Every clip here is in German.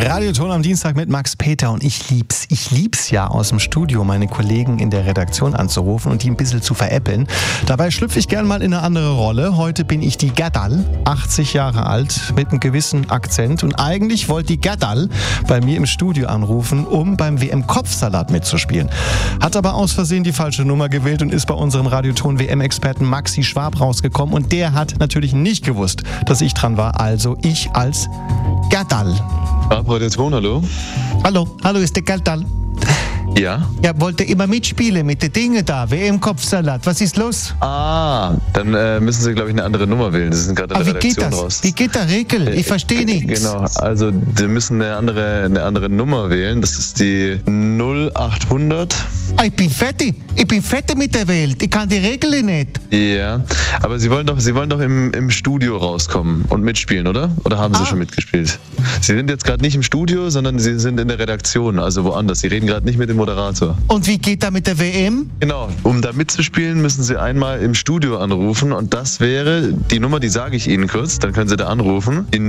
Radioton am Dienstag mit Max Peter und ich lieb's ja aus dem Studio, meine Kollegen in der Redaktion anzurufen und die ein bisschen zu veräppeln. Dabei schlüpfe ich gern mal in eine andere Rolle. Heute bin ich die Gerdal, 80 Jahre alt, mit einem gewissen Akzent und eigentlich wollte die Gerdal bei mir im Studio anrufen, um beim WM-Kopfsalat mitzuspielen. Hat aber aus Versehen die falsche Nummer gewählt und ist bei unserem Radioton WM-Experten Maxi Schwab rausgekommen und der hat natürlich nicht gewusst, dass ich dran war, also ich als Gerdal. Radioton, hallo? Hallo, ist der Gerdal. Ja? Ja, wollte immer mitspielen mit den Dingen da, WM-Kopfsalat. Was ist los? Dann müssen Sie, glaube ich, eine andere Nummer wählen. Sie sind gerade in der Redaktion raus. Wie geht der Regel? Ich verstehe nichts. Genau, also Sie müssen eine andere Nummer wählen. Das ist die 0800. Ich bin fertig mit der Welt. Ich kann die Regeln nicht. Ja, aber Sie wollen doch im Studio rauskommen und mitspielen, oder? Oder haben Sie schon mitgespielt? Sie sind jetzt gerade nicht im Studio, sondern Sie sind in der Redaktion, also woanders. Sie reden gerade nicht mit dem Moderator. Und wie geht da mit der WM? Genau, um da mitzuspielen, müssen Sie einmal im Studio anrufen und das wäre die Nummer, die sage ich Ihnen kurz, dann können Sie da anrufen. Die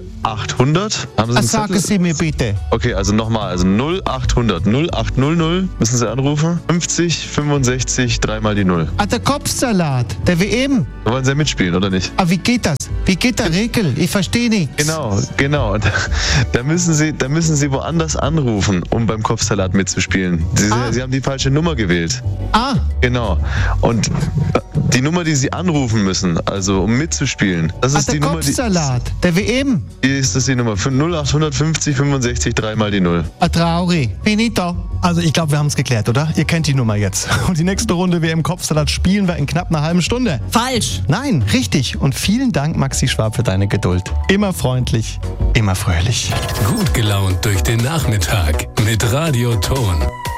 0800. Haben Sie einen Zettel? Sagen Sie mir bitte. Okay, also nochmal, also 0800 0800 müssen Sie anrufen. 50 65 dreimal die 0. Der Kopfsalat, der WM. Da wollen Sie ja mitspielen, oder nicht? Wie geht das? Wie geht der Regel? Ich verstehe nichts. Genau. Da müssen Sie woanders anrufen, um beim Kopfsalat mitzuspielen. Sie haben die falsche Nummer gewählt. Genau. Und die Nummer, die Sie anrufen müssen, also um mitzuspielen, das ist die Nummer, Kopfsalat, der WM. Ist das die Nummer? 0800 50 65 dreimal die 0. Traurig. Bin ich da? Also ich glaube, wir haben es geklärt, oder? Ihr kennt die Nummer jetzt. Und die nächste Runde WM-Kopfsalat spielen wir in knapp einer halben Stunde. Falsch. Nein, richtig. Und vielen Dank, Maxi Schwab, für deine Geduld. Immer freundlich, immer fröhlich. Gut gelaunt durch den Nachmittag mit Radioton.